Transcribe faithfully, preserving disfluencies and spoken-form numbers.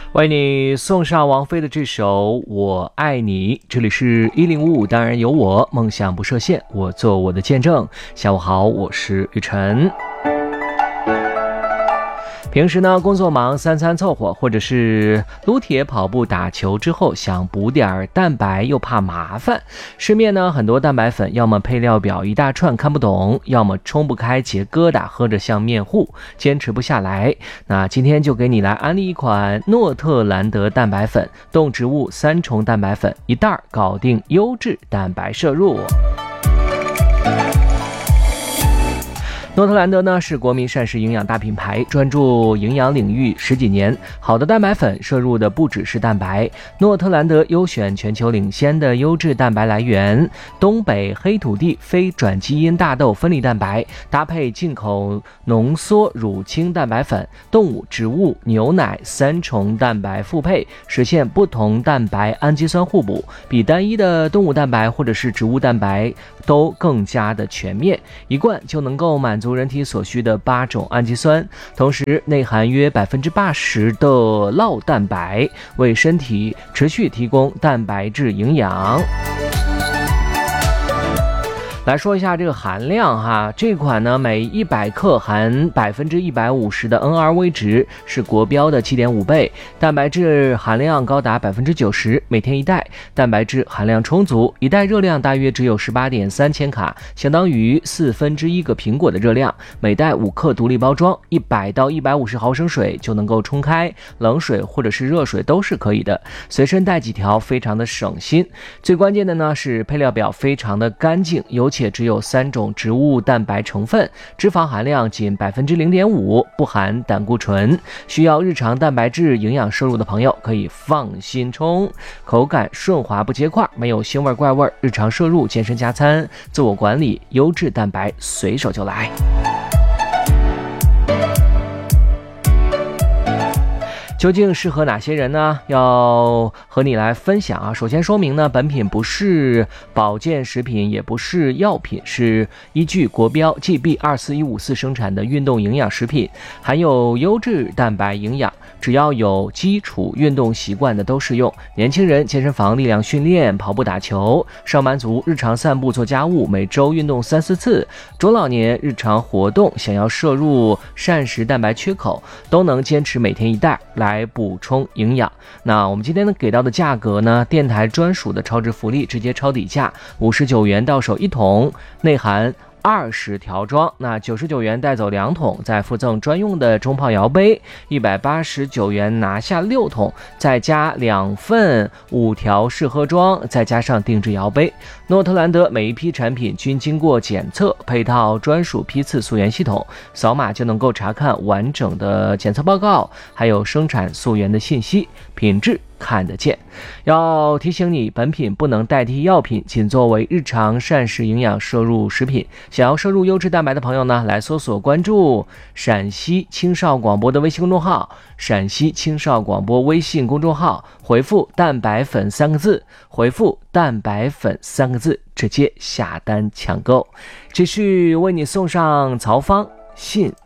为你送上王菲的这首《我爱你》，这里是一零五五，当然有我，梦想不设限，我做我的见证。下午好，我是雨晨。平时呢，工作忙，三餐凑合，或者是撸铁、跑步、打球之后想补点蛋白，又怕麻烦。市面呢很多蛋白粉，要么配料表一大串看不懂，要么冲不开结疙瘩，喝着像面糊，坚持不下来。那今天就给你来安利一款诺特兰德蛋白粉，动植物三重蛋白粉，一袋搞定优质蛋白摄入。诺特兰德呢是国民膳食营养大品牌，专注营养领域十几年。好的蛋白粉摄入的不只是蛋白，诺特兰德优选全球领先的优质蛋白来源，东北黑土地非转基因大豆分离蛋白，搭配进口浓缩乳清蛋白粉，动物、植物、牛奶三重蛋白复配，实现不同蛋白氨基酸互补，比单一的动物蛋白或者是植物蛋白都更加的全面，一罐就能够满足足人体所需的八种氨基酸，同时内含约百分之八十的酪蛋白，为身体持续提供蛋白质营养。来说一下这个含量哈，这款呢每一百克含百分之一百五十的 N R V 值，是国标的 七点五 倍，蛋白质含量高达百分之九十，每天一袋，蛋白质含量充足，一袋热量大约只有十八点三千卡，相当于四分之一个苹果的热量。每袋五克独立包装，一百到一百五十毫升水就能够冲开，冷水或者是热水都是可以的。随身带几条，非常的省心。最关键的呢是配料表非常的干净，尤且只有三种植物蛋白成分，脂肪含量仅百分之零点五，不含胆固醇。需要日常蛋白质营养摄入的朋友可以放心冲，口感顺滑不结块，没有腥味怪味，日常摄入、健身加餐、自我管理，优质蛋白随手就来。究竟适合哪些人呢？要和你来分享啊。首先说明呢，本品不是保健食品，也不是药品，是依据国标 G B 二四一五四生产的运动营养食品，含有优质蛋白营养，只要有基础运动习惯的都适用。年轻人健身房力量训练、跑步打球，上班族日常散步做家务，每周运动三四次，中老年日常活动想要摄入膳食蛋白缺口，都能坚持每天一袋来补充营养。那我们今天呢给到的价格呢，电台专属的超值福利，直接超底价五十九元到手一桶，内含二十条装，那九十九元带走两桶，再附赠专用的冲泡摇杯，一百八十九元拿下六桶，再加两份五条试喝装，再加上定制摇杯。诺特兰德每一批产品均经过检测，配套专属批次溯源系统，扫码就能够查看完整的检测报告，还有生产溯源的信息，品质看得见。要提醒你，本品不能代替药品，仅作为日常膳食营养摄入食品。想要摄入优质蛋白的朋友呢，来搜索关注陕西青少广播的微信公众号，陕西青少广播微信公众号，回复蛋白粉三个字，回复蛋白粉三个字，直接下单抢购。继续为你送上曹芳信